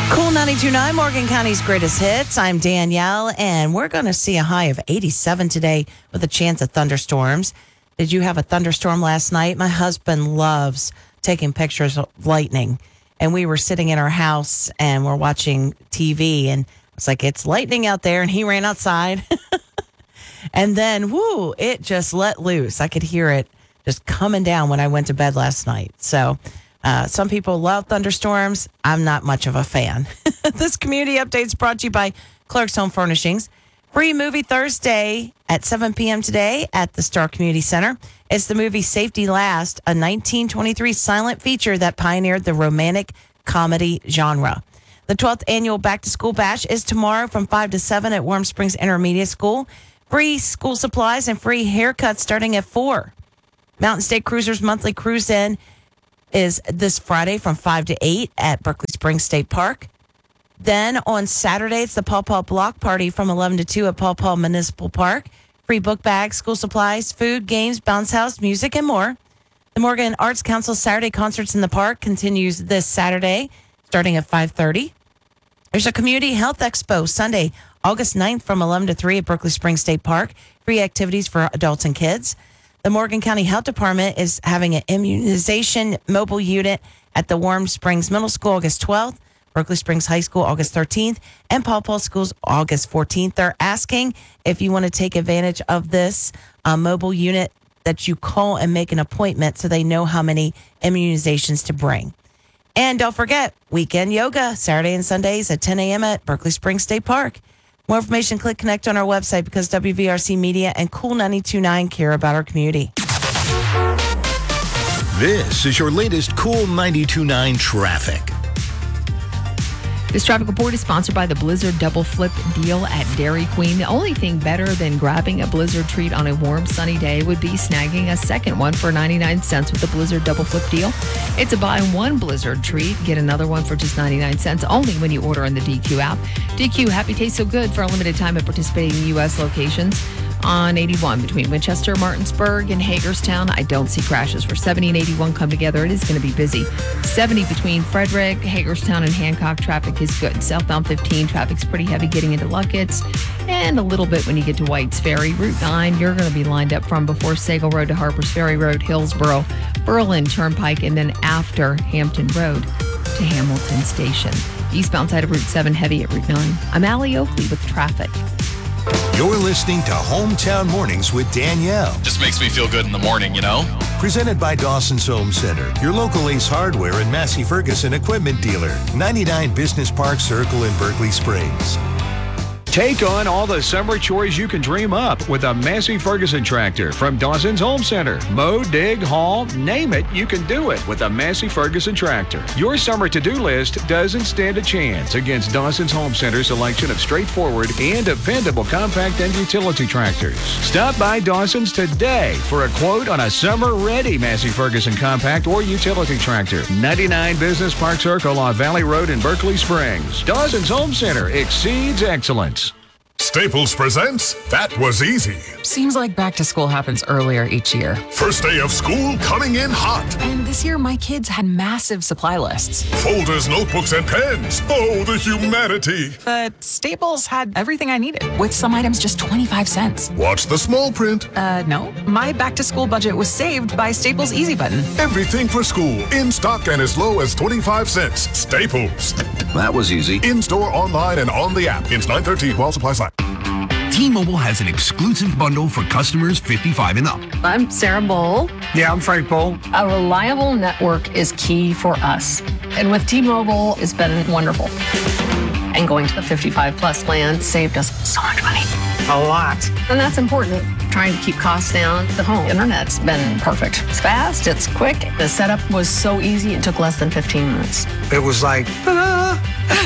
Cool 92.9, Morgan County's greatest hits. I'm Danielle, and we're going to see a high of 87 today with a chance of thunderstorms. Did you have a thunderstorm last night? My husband loves taking pictures of lightning, and we were sitting in our house and we're watching TV, and it's like, it's lightning out there, and he ran outside. And then, it just let loose. I could hear it just coming down when I went to bed last night. So some people love thunderstorms. I'm not much of a fan. This community update is brought to you by Clark's Home Furnishings. Free movie Thursday at 7 p.m. today at the Star Community Center. It's the movie Safety Last, a 1923 silent feature that pioneered the romantic comedy genre. The 12th annual Back to School Bash is tomorrow from 5 to 7 at Warm Springs Intermediate School. Free school supplies and free haircuts starting at 4. Mountain State Cruisers monthly cruise-in is this Friday from 5 to 8 at Berkeley Springs State Park. Then on Saturday, it's the Paw Paw Block Party from 11 to 2 at Paw Paw Municipal Park. Free book bags, school supplies, food, games, bounce house, music, and more. The Morgan Arts Council Saturday Concerts in the Park continues this Saturday, starting at 5:30. There's a Community Health Expo Sunday, August 9th from 11 to 3 at Berkeley Springs State Park. Free activities for adults and kids. The Morgan County Health Department is having an immunization mobile unit at the Warm Springs Middle School August 12th, Berkeley Springs High School August 13th, and Paw Paw Schools August 14th. They're asking if you want to take advantage of this mobile unit that you call and make an appointment so they know how many immunizations to bring. And don't forget, weekend yoga, Saturday and Sundays at 10 a.m. at Berkeley Springs State Park. More information, click connect on our website because WVRC Media and Cool 92.9 care about our community. This is your latest Cool 92.9 traffic. This traffic report is sponsored by the Blizzard Double Flip deal at Dairy Queen. The only thing better than grabbing a Blizzard treat on a warm, sunny day would be snagging a second one for 99 cents with the Blizzard Double Flip deal. It's a buy one Blizzard treat, get another one for just 99 cents only when you order on the DQ app. DQ, happy tastes so good for a limited time at participating U.S. locations. On 81 between Winchester, Martinsburg, and Hagerstown, I don't see crashes. Where 70 and 81 come together, it is going to be busy. 70 between Frederick, Hagerstown, and Hancock, traffic is good. Southbound 15, traffic's pretty heavy getting into Luckett's, and a little bit when you get to White's Ferry. Route 9, you're going to be lined up from before Sagal Road to Harpers Ferry Road, Hillsboro, Berlin Turnpike, and then after Hampton Road to Hamilton Station. Eastbound side of Route 7, heavy at Route 9. I'm Allie Oakley with traffic. You're listening to Hometown Mornings with Danielle. Just makes me feel good in the morning, you know? Presented by Dawson's Home Center, your local Ace Hardware and Massey Ferguson equipment dealer. 99 Business Park Circle in Berkeley Springs. Take on all the summer chores you can dream up with a Massey Ferguson tractor from Dawson's Home Center. Mow, dig, haul, name it, you can do it with a Massey Ferguson tractor. Your summer to-do list doesn't stand a chance against Dawson's Home Center's selection of straightforward and dependable compact and utility tractors. Stop by Dawson's today for a quote on a summer-ready Massey Ferguson compact or utility tractor. 99 Business Park Circle on Valley Road in Berkeley Springs. Dawson's Home Center exceeds excellence. Staples presents That Was Easy. Seems like back to school happens earlier each year. First day of school coming in hot. And this year, my kids had massive supply lists. Folders, notebooks, and pens. Oh, the humanity. But Staples had everything I needed, with some items just 25 cents. Watch the small print. No. My back to school budget was saved by Staples Easy Button. Everything for school. In stock and as low as 25 cents. Staples. That was easy. In store, online, and on the app. Ends 9/13 while supplies last. T-Mobile has an exclusive bundle for customers 55 and up. I'm Sarah Bowl. Yeah, I'm Frank Bowl. A reliable network is key for us. And with T-Mobile, it's been wonderful. And going to the 55 plus plan saved us so much money. A lot. And that's important. Trying to keep costs down. The home internet's been perfect. It's fast, it's quick. The setup was so easy, it took less than 15 minutes. It was like, ta-da!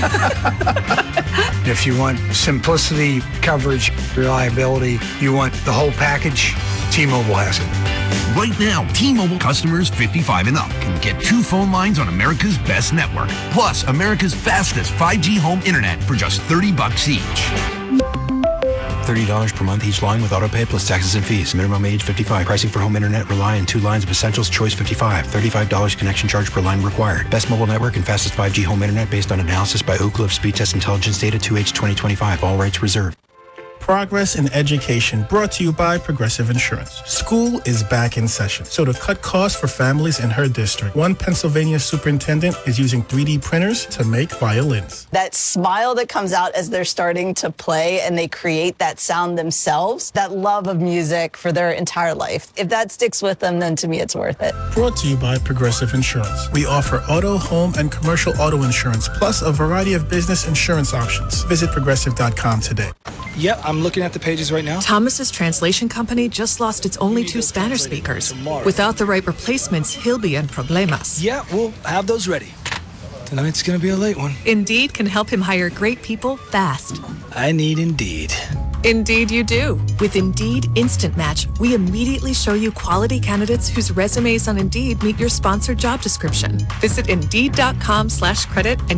If you want simplicity, coverage, reliability, you want the whole package, T-Mobile has it. Right now, T-Mobile customers 55 and up can get 2 phone lines on America's best network, plus America's fastest 5G home internet for just $30 each. $30 per month each line with autopay plus taxes and fees. Minimum age 55. Pricing for home internet rely on 2 lines of Essentials Choice 55. $35 connection charge per line required. Best mobile network and fastest 5G home internet based on analysis by Oak Cliff Speed Test Intelligence Data 2H 2025. All rights reserved. Progress in Education, brought to you by Progressive Insurance. School is back in session, so to cut costs for families in her district, one Pennsylvania superintendent is using 3D printers to make violins. That smile that comes out as they're starting to play and they create that sound themselves, that love of music for their entire life. If that sticks with them, then to me it's worth it. Brought to you by Progressive Insurance. We offer auto, home, and commercial auto insurance, plus a variety of business insurance options. Visit progressive.com today. Yep, I'm looking at the pages right now. Thomas's translation company just lost its only 2 Spanish speakers. Without the right replacements, he'll be in problemas. Yeah, we'll have those ready. Tonight's gonna be a late one. Indeed can help him hire great people fast. I need Indeed. Indeed you do. With Indeed Instant Match, we immediately show you quality candidates whose resumes on Indeed meet your sponsored job description. Visit Indeed.com/credit and